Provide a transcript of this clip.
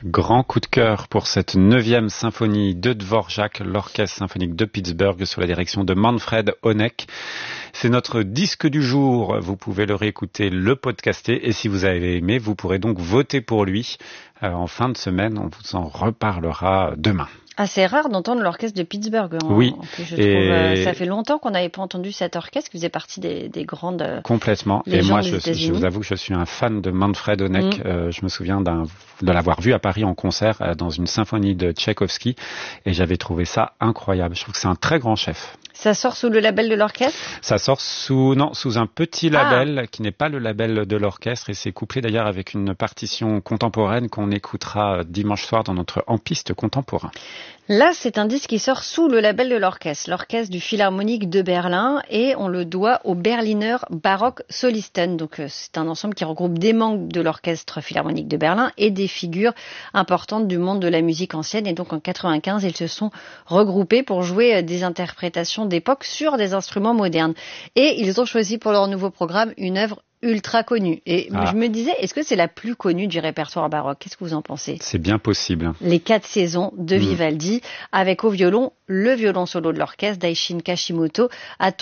Grand coup de cœur pour cette 9e symphonie de Dvorak, l'Orchestre symphonique de Pittsburgh sous la direction de Manfred Honeck. C'est notre disque du jour. Vous pouvez le réécouter, le podcaster, et si vous avez aimé, vous pourrez donc voter pour lui. En fin de semaine, on vous en reparlera demain. Ah, c'est rare d'entendre l'orchestre de Pittsburgh. Oui. En plus, je trouve, ça fait longtemps qu'on n'avait pas entendu cet orchestre qui faisait partie des grandes. Complètement. Et moi, je vous avoue que je suis un fan de Manfred Honeck. Je me souviens de l'avoir vu à Paris en concert dans une symphonie de Tchaïkovski, et j'avais trouvé ça incroyable. Je trouve que c'est un très grand chef. Ça sort sous le label de l'orchestre ? Ça sort sous un petit label qui n'est pas le label de l'orchestre, et c'est couplé d'ailleurs avec une partition contemporaine qu'on écoutera dimanche soir dans notre En Piste contemporain. Là, c'est un disque qui sort sous le label de l'orchestre du Philharmonique de Berlin, et on le doit au Berliner Baroque Solisten. Donc, c'est un ensemble qui regroupe des membres de l'Orchestre Philharmonique de Berlin et des figures importantes du monde de la musique ancienne. Et donc, en 95, ils se sont regroupés pour jouer des interprétations d'époque sur des instruments modernes. Et ils ont choisi pour leur nouveau programme une œuvre ultra connue. Et je me disais, est-ce que c'est la plus connue du répertoire baroque ? Qu'est-ce que vous en pensez ? C'est bien possible. Les 4 saisons de Vivaldi, avec au violon, le violon solo de l'orchestre d'Aishin Kashimoto.